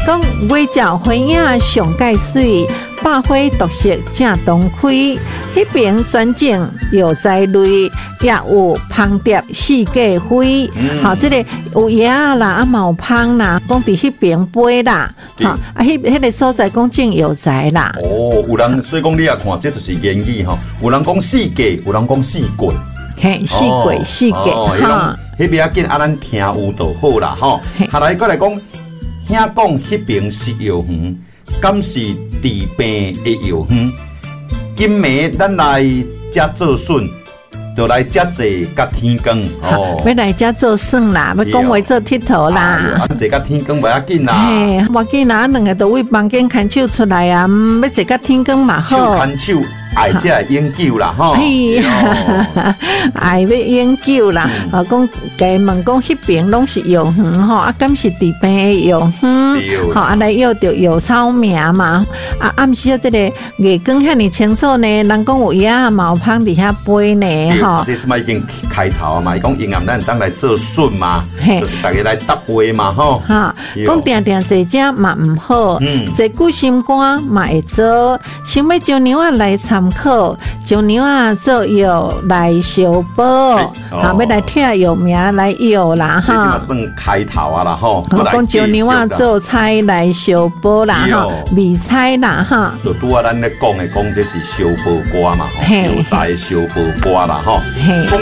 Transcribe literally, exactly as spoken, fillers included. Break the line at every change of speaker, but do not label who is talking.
讲月照花影上介水，百花独色正东开。迄边专种药材类，也有芳蝶四季花。好、嗯，这个有叶啦，啊嘛有芳啦，讲伫迄边飞啦。好，啊，迄迄个所在讲种药材啦。
哦，有人所以讲你也看，这就是言语吼。有人讲四季，有人讲四季。
嘿，四季四季
哈。迄边啊紧啊，咱听有就好啦吼。下来过来讲，听讲迄边是药园，敢是治病的药园？今暝咱来遮做笋，就来遮坐甲天光
哦。要来遮做笋啦，要讲话做佚佗啦。
啊，坐甲天光不要紧啦。
嘿，无要紧啦，两个都为房间牵手出来啊，要坐甲天光嘛好。
手牵手。爱这永久啦吼，
哎呀，爱要永久啦。啊，讲家问讲迄边拢是药园吼，啊，敢是治病的药园，吼，啊来药着药草名嘛。啊，暗时啊，这个月光遐尼清楚呢，人讲有叶啊，嘛有芳伫遐飞呢，吼。
这即摆已经开头啊嘛，伊讲阴暗咱当来做笋嘛，就是大家来搭话嘛吼。哈，
讲定定坐遮嘛毋好，坐久心肝嘛会做，想要招娘啊来参。考招娘啊做药来小宝，哈、哦，要来听药名来药啦哈。
这算开头啊啦吼。
我讲招娘啊做菜来小宝啦哈，味菜啦哈。
就拄啊，咱咧讲的讲这是小宝歌嘛，吼，药材小宝歌啦吼。